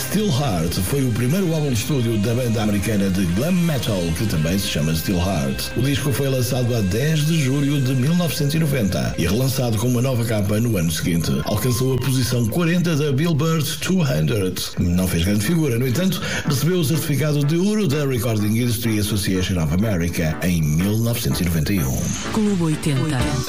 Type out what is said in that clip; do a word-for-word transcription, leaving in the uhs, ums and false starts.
Steel Heart foi o primeiro álbum de estúdio da banda americana de glam metal, que também se chama Steel Heart. O disco foi lançado a dez de julho de mil novecentos e noventa e relançado com uma nova capa no ano seguinte. Alcançou a posição quarenta da Billboard duzentos. Não fez grande figura, no entanto, recebeu o certificado de ouro da Recording Industry Association of America em mil novecentos e noventa e um. Clube oitenta.